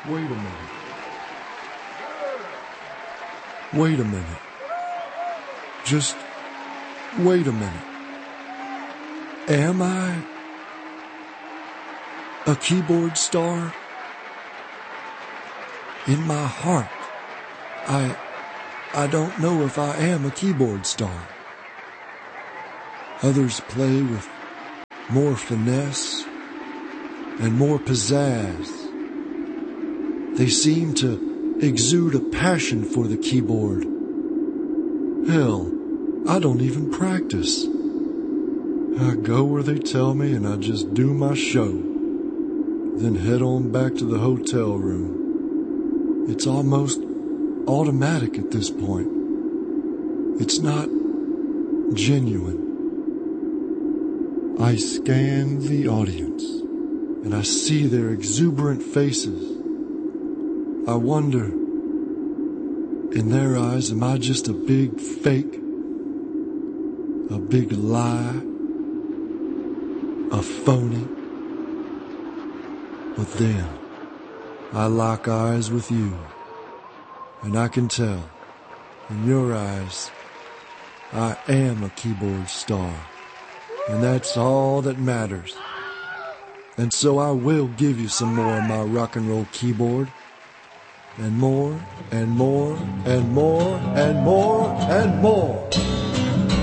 Wait a minute. Wait a minute. Just wait a minute. Am I a keyboard star? In my heart, I don't know if I am a keyboard star. Others play with more finesse and more pizzazz. They seem to exude a passion for the keyboard. Hell, I don't even practice. I go where they tell me and I just do my show, then head on back to the hotel room. It's almost automatic at this point. It's not genuine. I scan the audience and I see their exuberant faces. I wonder, in their eyes, am I just a big fake? A big lie? A phony? But then, I lock eyes with you, and I can tell, in your eyes, I am a keyboard star, and that's all that matters. And so I will give you some more of my rock and roll keyboard, and more, and more, and more, and more, and more.